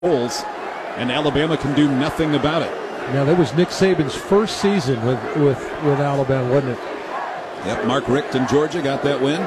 holes, and Alabama can do nothing about it. Now, that was Nick Saban's first season with Alabama, wasn't it? Yep, Mark Richt in Georgia got that win.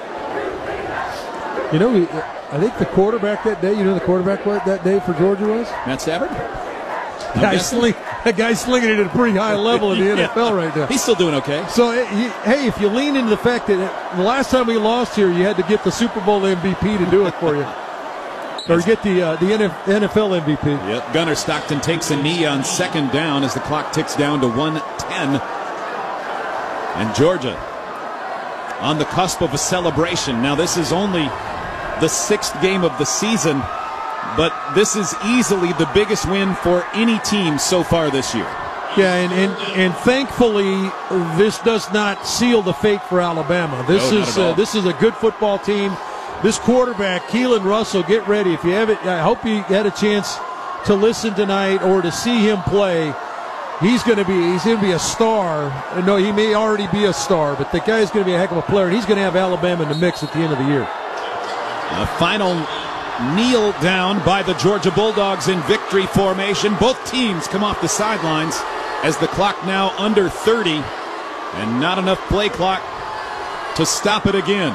You know, I think the quarterback that day, the quarterback that day for Georgia was? Matt Stafford? That guy's slinging it at a pretty high level in the NFL right now. He's still doing okay. So, hey, if you lean into the fact that the last time we lost here, you had to get the Super Bowl MVP to do it for you. Or get the NFL MVP. Yep, Gunnar Stockton takes a knee on second down as the clock ticks down to 1:10. And Georgia on the cusp of a celebration. Now, this is only the sixth game of the season, but this is easily the biggest win for any team so far this year. Yeah, and thankfully, this does not seal the fate for Alabama. This is a good football team. This quarterback, Keelan Russell, get ready. If you haven't, I hope you had a chance to listen tonight or to see him play. He's going to be a star. No, he may already be a star, but the guy's going to be a heck of a player, and he's going to have Alabama in the mix at the end of the year. A final kneel down by the Georgia Bulldogs in victory formation. Both teams come off the sidelines as the clock now under 30, and not enough play clock to stop it again.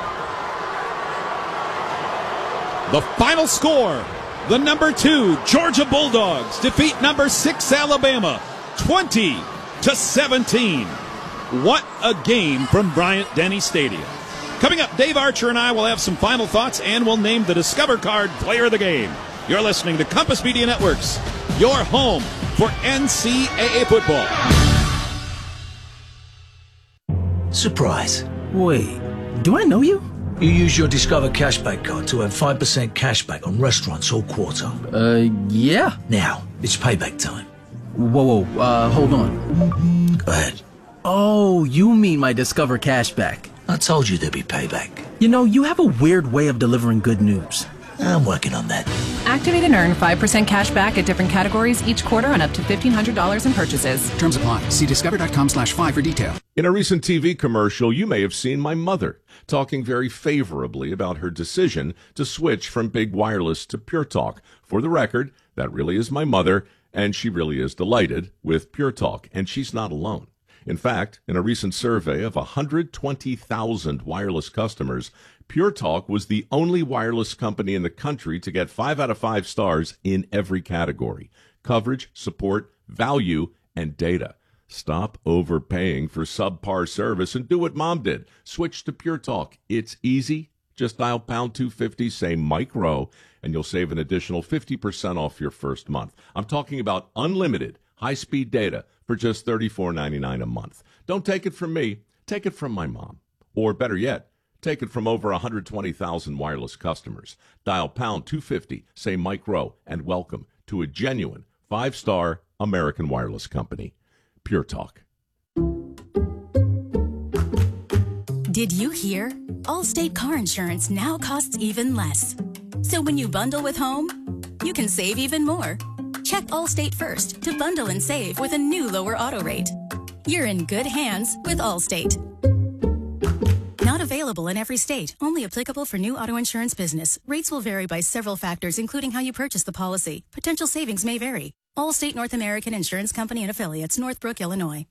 The final score, the number 2 Georgia Bulldogs defeat number 6 Alabama 20-17. What a game from Bryant-Denny Stadium. Coming up, Dave Archer and I will have some final thoughts, and we'll name the Discover Card Player of the Game. You're listening to Compass Media Networks, your home for NCAA football. Surprise. Wait, do I know you? You use your Discover Cashback card to earn 5% cashback on restaurants all quarter. Yeah. Now, it's payback time. Whoa, hold on. Go ahead. Oh, you mean my Discover Cashback. I told you there'd be payback. You know, you have a weird way of delivering good news. I'm working on that. Activate and earn 5% cash back at different categories each quarter on up to $1,500 in purchases. Terms apply. See discover.com/5 for details. In a recent TV commercial, you may have seen my mother talking very favorably about her decision to switch from Big Wireless to Pure Talk. For the record, that really is my mother, and she really is delighted with Pure Talk, and she's not alone. In fact, in a recent survey of 120,000 wireless customers, Pure Talk was the only wireless company in the country to get 5 out of 5 stars in every category: coverage, support, value, and data. Stop overpaying for subpar service and do what Mom did. Switch to Pure Talk. It's easy. Just dial pound 250, say Mike Rowe, and you'll save an additional 50% off your first month. I'm talking about unlimited high-speed data for just $34.99 a month. Don't take it from me. Take it from my mom. Or better yet, take it from over 120,000 wireless customers. Dial pound 250, say Mike Rowe, and welcome to a genuine 5-star American wireless company. Pure Talk. Did you hear? Allstate car insurance now costs even less. So when you bundle with home, you can save even more. Check Allstate first to bundle and save with a new lower auto rate. You're in good hands with Allstate. Not available in every state. Only applicable for new auto insurance business. Rates will vary by several factors, including how you purchase the policy. Potential savings may vary. Allstate North American Insurance Company and Affiliates, Northbrook, Illinois.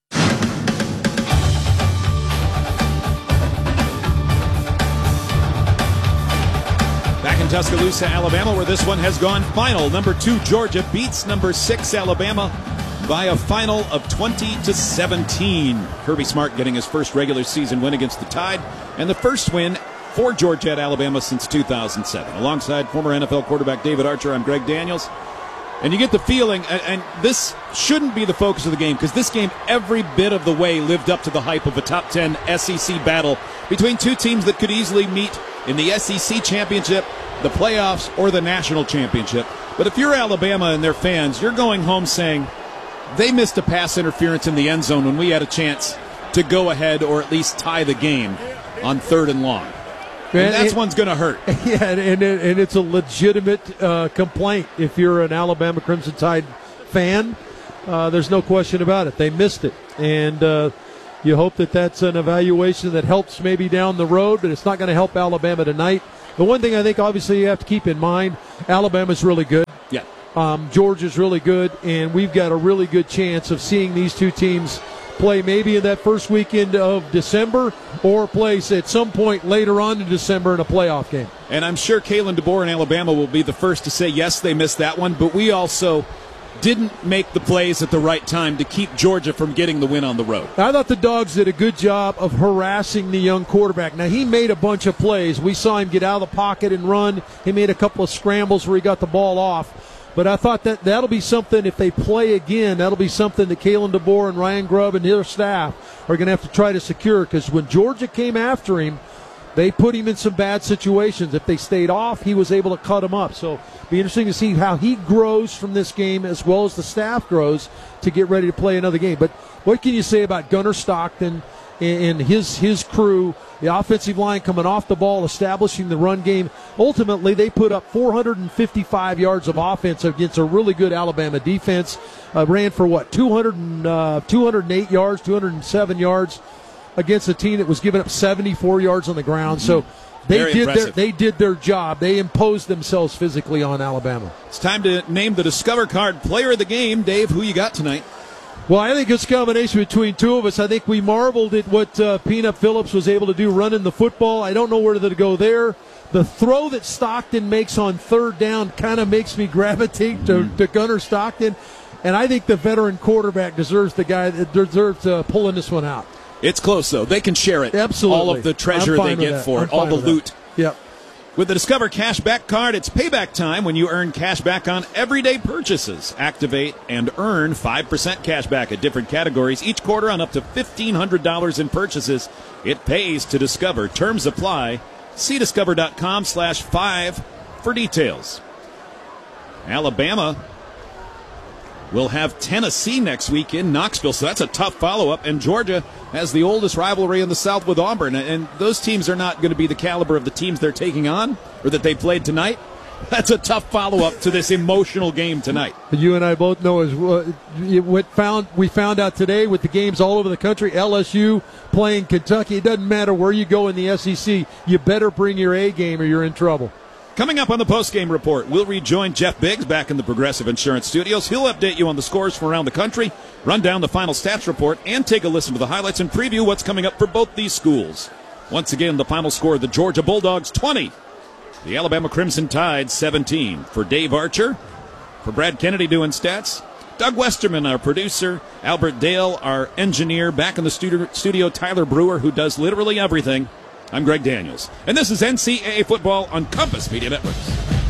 Back in Tuscaloosa, Alabama, where this one has gone final. Number 2 Georgia beats number 6 Alabama by a final of 20-17. Kirby Smart getting his first regular season win against the Tide, and the first win for Georgia at Alabama since 2007. Alongside former NFL quarterback David Archer, I'm Greg Daniels. And you get the feeling, and this shouldn't be the focus of the game, because this game every bit of the way lived up to the hype of a top 10 SEC battle between two teams that could easily meet in the SEC championship, the playoffs, or the national championship. But if you're Alabama and their fans, you're going home saying they missed a pass interference in the end zone when we had a chance to go ahead or at least tie the game on 3rd and long. And that's one's going to hurt. Yeah, and it's a legitimate complaint if you're an Alabama Crimson Tide fan. There's no question about it. They missed it. And you hope that that's an evaluation that helps maybe down the road, but it's not going to help Alabama tonight. The one thing I think obviously you have to keep in mind, Alabama's really good. Yeah. Georgia's really good, and we've got a really good chance of seeing these two teams play maybe in that first weekend of December or place at some point later on in December in a playoff game. And I'm sure Kalen DeBoer in Alabama will be the first to say, yes, they missed that one, but we also didn't make the plays at the right time to keep Georgia from getting the win on the road. I thought the Dogs did a good job of harassing the young quarterback. Now, he made a bunch of plays. We saw him get out of the pocket and run. He made a couple of scrambles where he got the ball off. But I thought that'll be something, if they play again, that'll be something that Kalen DeBoer and Ryan Grubb and their staff are going to have to try to secure, because when Georgia came after him, they put him in some bad situations. If they stayed off, he was able to cut them up. So it'll be interesting to see how he grows from this game as well as the staff grows to get ready to play another game. But what can you say about Gunnar Stockton and his crew, the offensive line coming off the ball, establishing the run game? Ultimately, they put up 455 yards of offense against a really good Alabama defense. Ran for, 208 yards, 207 yards against a team that was giving up 74 yards on the ground. So they did their job. They imposed themselves physically on Alabama. It's time to name the Discover Card Player of the Game. Dave, who you got tonight? Well, I think it's a combination between two of us. I think we marveled at what Peanut Phillips was able to do running the football. I don't know where to go there. The throw that Stockton makes on third down kind of makes me gravitate to Gunnar Stockton. And I think the veteran quarterback deserves pulling this one out. It's close, though. They can share it. Absolutely. All of the treasure they get for it, all the loot. Yep. With the Discover Cashback Card, it's payback time when you earn cash back on everyday purchases. Activate and earn 5% cash back at different categories each quarter on up to $1,500 in purchases. It pays to Discover. Terms apply. See discover.com/5 for details. Alabama will have Tennessee next week in Knoxville, so that's a tough follow-up. And Georgia has the oldest rivalry in the South with Auburn, and those teams are not going to be the caliber of the teams they're taking on or that they played tonight. That's a tough follow-up to this emotional game tonight. You and I both know we found out today with the games all over the country, LSU playing Kentucky. It doesn't matter where you go in the SEC. You better bring your A game or you're in trouble. Coming up on the post-game report, we'll rejoin Jeff Biggs back in the Progressive Insurance Studios. He'll update you on the scores from around the country, run down the final stats report, and take a listen to the highlights and preview what's coming up for both these schools. Once again, the final score, the Georgia Bulldogs 20, the Alabama Crimson Tide 17. For Dave Archer, for Brad Kennedy doing stats, Doug Westerman, our producer, Albert Dale, our engineer, back in the studio, Tyler Brewer, who does literally everything. I'm Greg Daniels, and this is NCAA Football on Compass Media Networks.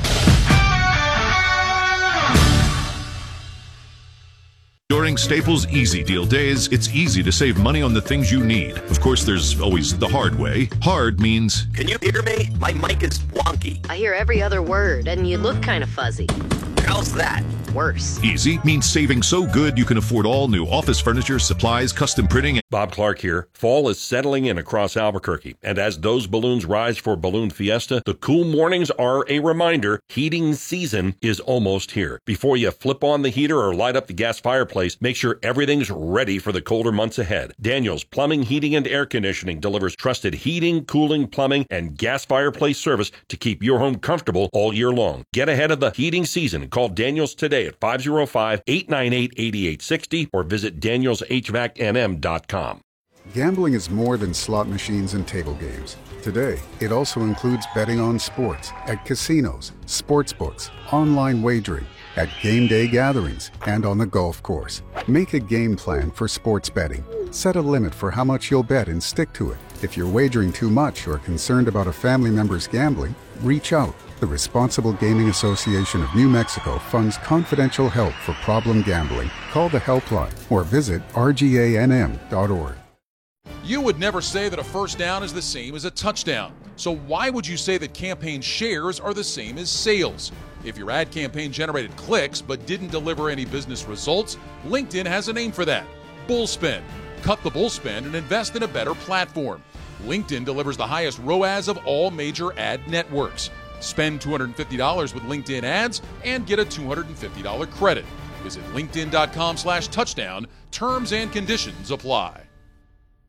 During Staples Easy Deal Days, it's easy to save money on the things you need. Of course, there's always the hard way. Hard means... Can you hear me? My mic is wonky. I hear every other word, and you look kind of fuzzy. How's that? Worse. Easy means saving so good you can afford all new office furniture, supplies, custom printing. Bob Clark here. Fall is settling in across Albuquerque, and as those balloons rise for Balloon Fiesta, the cool mornings are a reminder heating season is almost here. Before you flip on the heater or light up the gas fireplace, make sure everything's ready for the colder months ahead. Daniels Plumbing, Heating, and Air Conditioning delivers trusted heating, cooling, plumbing, and gas fireplace service to keep your home comfortable all year long. Get ahead of the heating season and call Daniels today at 505-898-8860 or visit danielshvacnm.com. Gambling is more than slot machines and table games. Today, it also includes betting on sports at casinos, sports books, online wagering, at game day gatherings, and on the golf course. Make a game plan for sports betting. Set a limit for how much you'll bet and stick to it. If you're wagering too much or concerned about a family member's gambling, reach out. The Responsible Gaming Association of New Mexico funds confidential help for problem gambling. Call the helpline or visit rganm.org. You would never say that a first down is the same as a touchdown. So why would you say that campaign shares are the same as sales? If your ad campaign generated clicks but didn't deliver any business results, LinkedIn has a name for that: Bullspend. Cut the bullspend and invest in a better platform. LinkedIn delivers the highest ROAS of all major ad networks. Spend $250 with LinkedIn ads and get a $250 credit. Visit linkedin.com/touchdown. Terms and conditions apply.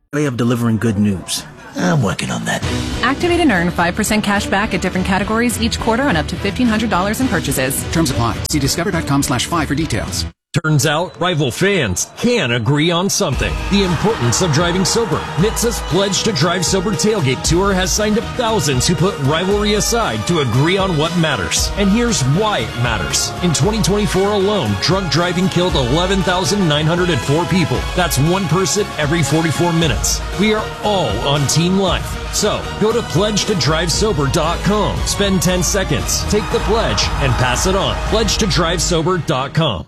way of delivering good news. I'm working on that. Activate and earn 5% cash back at different categories each quarter on up to $1,500 in purchases. Terms apply. See discover.com/5 for details. Turns out, rival fans can agree on something. The importance of driving sober. NHTSA's Pledge to Drive Sober Tailgate Tour has signed up thousands who put rivalry aside to agree on what matters. And here's why it matters. In 2024 alone, drunk driving killed 11,904 people. That's one person every 44 minutes. We are all on Team Life. So, go to pledgetodrivesober.com. Spend 10 seconds, take the pledge, and pass it on. Pledgetodrivesober.com.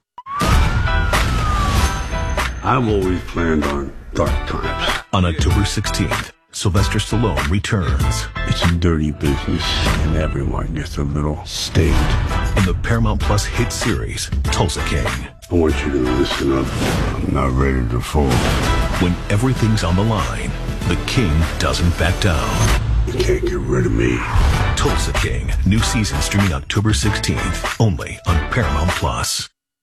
I've always planned on dark times. On October 16th, Sylvester Stallone returns. It's a dirty business, and everyone gets a little staked. In the Paramount Plus hit series, Tulsa King. I want you to listen up. I'm not ready to fall. When everything's on the line, the King doesn't back down. You can't get rid of me. Tulsa King, new season streaming October 16th, only on Paramount Plus.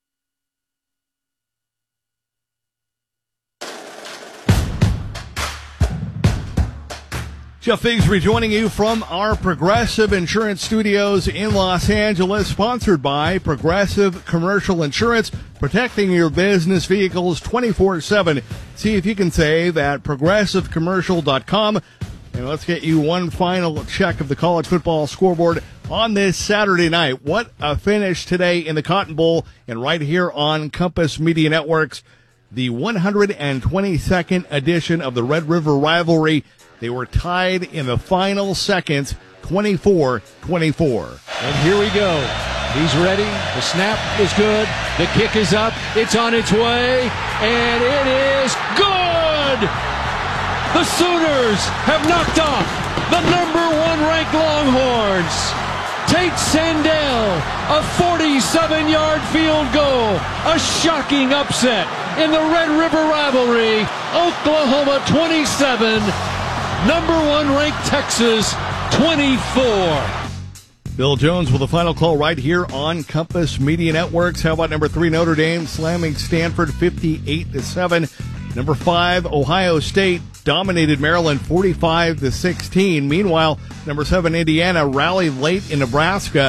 Jeff Figs rejoining you from our Progressive Insurance Studios in Los Angeles, sponsored by Progressive Commercial Insurance, protecting your business vehicles 24/7. See if you can save at progressivecommercial.com. And let's get you one final check of the college football scoreboard on this Saturday night. What a finish today in the Cotton Bowl, and right here on Compass Media Networks, the 122nd edition of the Red River Rivalry. They were tied in the final seconds, 24-24. And here we go. He's ready. The snap is good. The kick is up. It's on its way. And it is good! The Sooners have knocked off the #1 ranked Longhorns. Tate Sandell, a 47-yard field goal. A shocking upset in the Red River Rivalry. Oklahoma 27. #1 ranked Texas 24. Bill Jones with the final call right here on Compass Media Networks. How about number 3 Notre Dame slamming Stanford 58-7. Number 5 Ohio State dominated Maryland 45-16. Meanwhile, number 7 Indiana rallied late in Nebraska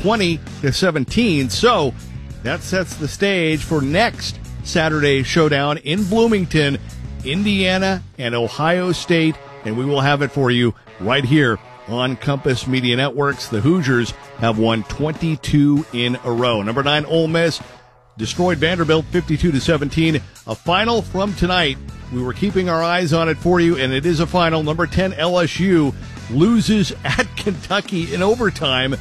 20-17. So that sets the stage for next Saturday's showdown in Bloomington, Indiana and Ohio State. And we will have it for you right here on Compass Media Networks. The Hoosiers have won 22 in a row. Number 9 Ole Miss destroyed Vanderbilt 52-17. A final from tonight. We were keeping our eyes on it for you, and it is a final. Number 10 LSU loses at Kentucky in overtime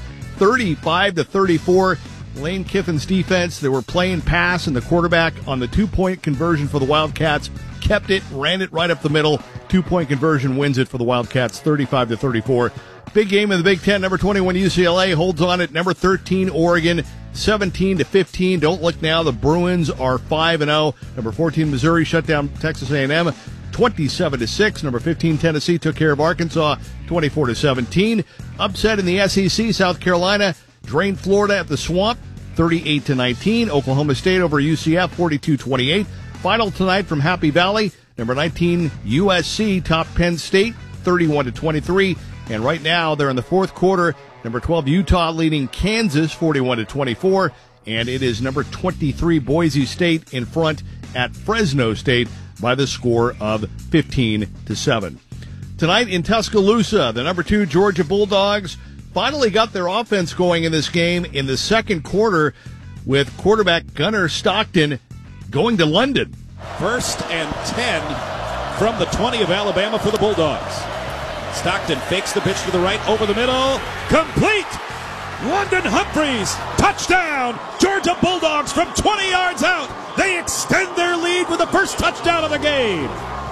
35-34. Lane Kiffin's defense, they were playing pass, and the quarterback on the 2-point conversion for the Wildcats kept it, ran it right up the middle. 2-point conversion wins it for the Wildcats 35-34. Big game in the Big Ten. Number 21 UCLA holds on at number 13 Oregon 17-15. Don't look now. The Bruins are 5-0. Number 14 Missouri shut down Texas A&M 27-6. Number 15 Tennessee took care of Arkansas 24-17. Upset in the SEC. South Carolina drained Florida at the Swamp 38-19. Oklahoma State over UCF 42-28. Final tonight from Happy Valley. Number 19 USC topped Penn State 31-23. And right now they're in the fourth quarter. Number 12 Utah leading Kansas 41-24. And it is number 23 Boise State in front at Fresno State by the score of 15-7. Tonight in Tuscaloosa, the number 2 Georgia Bulldogs finally got their offense going in this game in the second quarter with quarterback Gunnar Stockton going to London. 1st and 10 from the 20 of Alabama for the Bulldogs. Stockton fakes the pitch to the right, over the middle, complete! London Humphreys, touchdown! Georgia Bulldogs from 20 yards out. They extend their lead with the first touchdown of the game.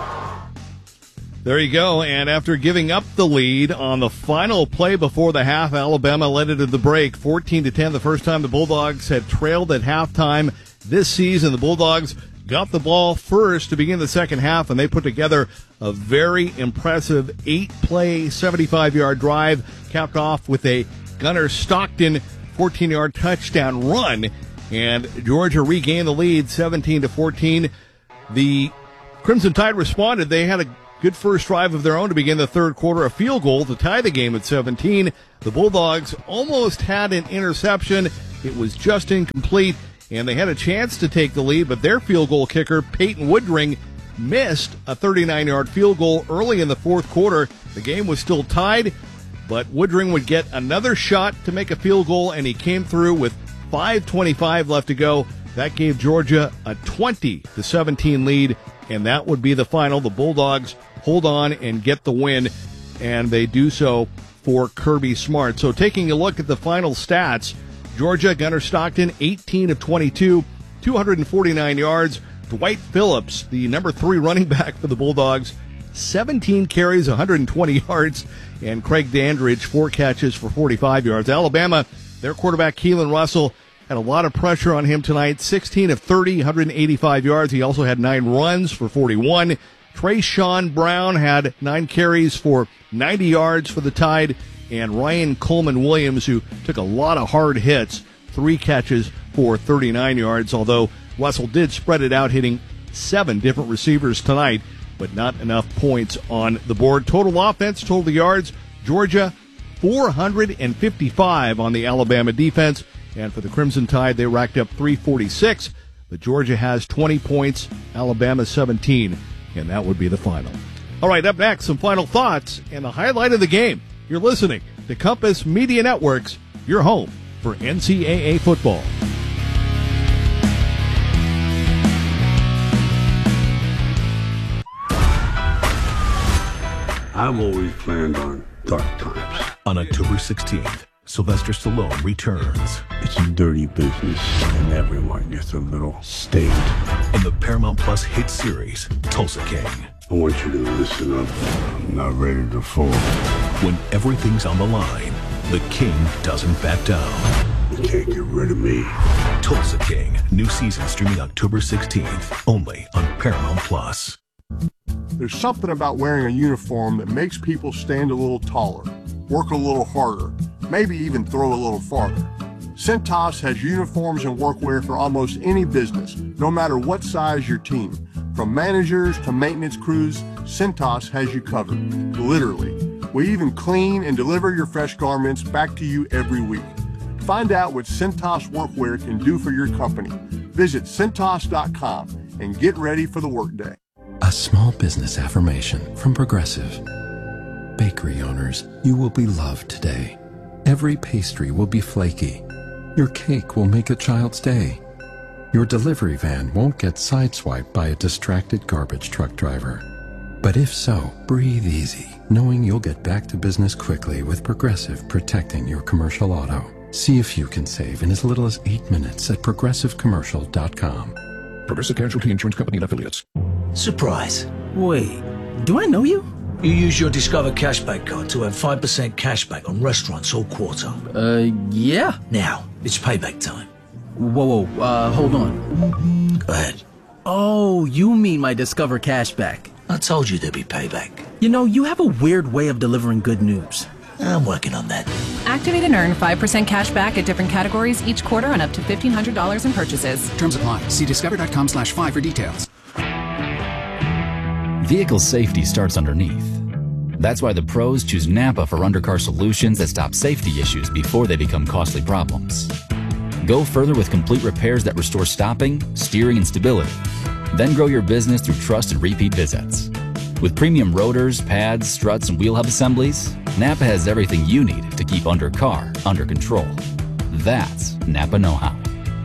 There you go, and after giving up the lead on the final play before the half, Alabama led it at the break, 14-10, the first time the Bulldogs had trailed at halftime this season. The Bulldogs got the ball first to begin the second half, and they put together a very impressive 8-play, 75-yard drive, capped off with a Gunnar Stockton 14-yard touchdown run, and Georgia regained the lead 17-14. The Crimson Tide responded. They had a good first drive of their own to begin the third quarter, a field goal to tie the game at 17. The Bulldogs almost had an interception. It was just incomplete, and they had a chance to take the lead, but their field goal kicker, Peyton Woodring, missed a 39-yard field goal early in the fourth quarter. The game was still tied, but Woodring would get another shot to make a field goal, and he came through with 5:25 left to go. That gave Georgia a 20-17 lead, and that would be the final. The Bulldogs hold on and get the win, and they do so for Kirby Smart. So taking a look at the final stats, Georgia, Gunnar Stockton, 18 of 22, 249 yards. Dwight Phillips, the number 3 running back for the Bulldogs, 17 carries, 120 yards. And Craig Dandridge, 4 catches for 45 yards. Alabama, their quarterback, Keelan Russell, had a lot of pressure on him tonight. 16 of 30, 185 yards. He also had 9 runs for 41. Trayshawn Brown had 9 carries for 90 yards for the Tide. And Ryan Coleman-Williams, who took a lot of hard hits, 3 catches for 39 yards, although Russell did spread it out, hitting 7 different receivers tonight, but not enough points on the board. Total offense, total yards, Georgia 455 on the Alabama defense. And for the Crimson Tide, they racked up 346. But Georgia has 20 points, Alabama 17, and that would be the final. All right, up next, some final thoughts and the highlight of the game. You're listening to Compass Media Networks, your home for NCAA football. I've always planned on dark times. On October 16th, Sylvester Stallone returns. It's a dirty business, and everyone gets a little staked. In the Paramount Plus hit series, Tulsa King. I want you to listen up. I'm not ready to fall. When everything's on the line, the King doesn't back down. You can't get rid of me. Tulsa King, new season streaming October 16th, only on Paramount Plus. There's something about wearing a uniform that makes people stand a little taller, work a little harder, maybe even throw a little farther. Cintas has uniforms and workwear for almost any business, no matter what size your team. From managers to maintenance crews, Cintas has you covered, literally. We even clean and deliver your fresh garments back to you every week. Find out what Cintas workwear can do for your company. Visit Cintas.com and get ready for the workday. A small business affirmation from Progressive. Bakery owners, you will be loved today. Every pastry will be flaky. Your cake will make a child's day. Your delivery van won't get sideswiped by a distracted garbage truck driver. But if so, breathe easy, knowing you'll get back to business quickly with Progressive protecting your commercial auto. See if you can save in as little as 8 minutes at progressivecommercial.com. Progressive Casualty Insurance Company and Affiliates. Surprise. Wait, do I know you? You use your Discover Cashback card to earn 5% cashback on restaurants all quarter. Yeah. Now, it's payback time. Whoa, hold on. Go ahead. Oh, you mean my Discover Cashback. I told you there'd be payback. You know, you have a weird way of delivering good news. I'm working on that. Activate and earn 5% cash back at different categories each quarter on up to $1,500 in purchases. Terms apply. See discover.com/5 for details. Vehicle safety starts underneath. That's why the pros choose Napa for undercar solutions that stop safety issues before they become costly problems. Go further with complete repairs that restore stopping, steering, and stability. Then grow your business through trust and repeat visits. With premium rotors, pads, struts, and wheel hub assemblies, Napa has everything you need to keep undercar under control. That's Napa know-how.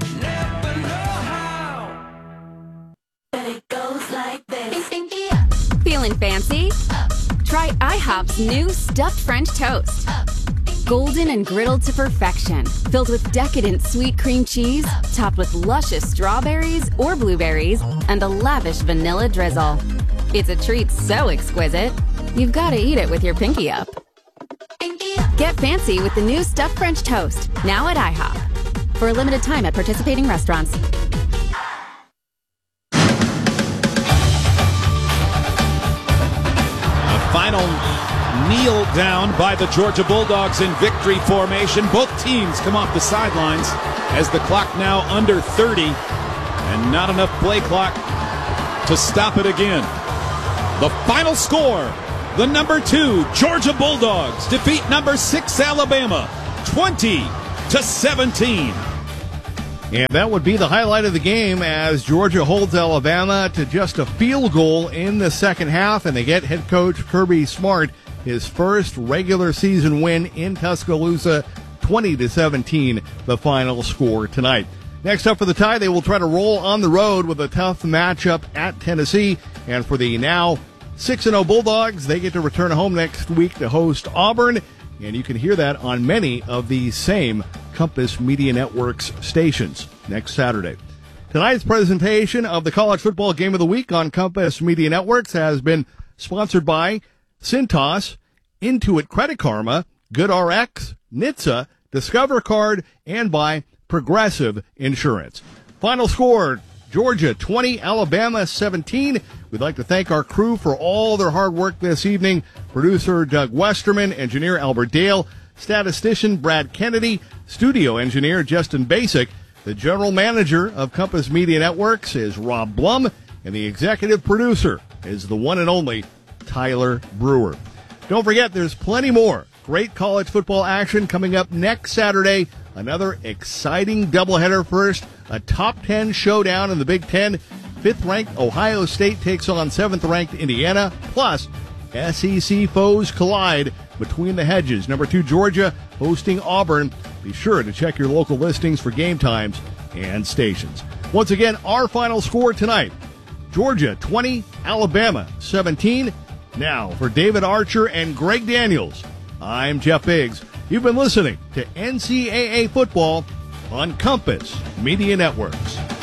Feeling fancy? Try IHOP's new stuffed French toast. Golden and griddled to perfection, filled with decadent sweet cream cheese, topped with luscious strawberries or blueberries, and a lavish vanilla drizzle. It's a treat so exquisite, you've got to eat it with your pinky up. Get fancy with the new stuffed French toast, now at IHOP. For a limited time at participating restaurants. Final kneel down by the Georgia Bulldogs in victory formation. Both teams come off the sidelines as the clock now under 30 and not enough play clock to stop it again. The final score, the number 2 Georgia Bulldogs defeat number 6 Alabama 20-17. And that would be the highlight of the game as Georgia holds Alabama to just a field goal in the second half, and they get head coach Kirby Smart his first regular season win in Tuscaloosa, 20-17, the final score tonight. Next up for the Tide, they will try to roll on the road with a tough matchup at Tennessee. And for the now 6-0 Bulldogs, they get to return home next week to host Auburn. And you can hear that on many of the same Compass Media Network's stations next Saturday. Tonight's presentation of the College Football Game of the Week on Compass Media Networks has been sponsored by Cintas, Intuit Credit Karma, GoodRx, NHTSA, Discover Card, and by Progressive Insurance. Final score, Georgia 20, Alabama 17. We'd like to thank our crew for all their hard work this evening. Producer Doug Westerman, engineer Albert Dale, statistician Brad Kennedy, studio engineer Justin Basic. The general manager of Compass Media Networks is Rob Blum, and the executive producer is the one and only Tyler Brewer. Don't forget, there's plenty more great college football action coming up next Saturday. Another exciting doubleheader first, a top 10 showdown in the Big Ten. 5th-ranked Ohio State takes on 7th-ranked Indiana. Plus, SEC foes collide between the hedges. Number 2 Georgia hosting Auburn. Be sure to check your local listings for game times and stations. Once again, our final score tonight, Georgia 20, Alabama 17. Now, for David Archer and Greg Daniels, I'm Jeff Biggs. You've been listening to NCAA Football on Compass Media Networks.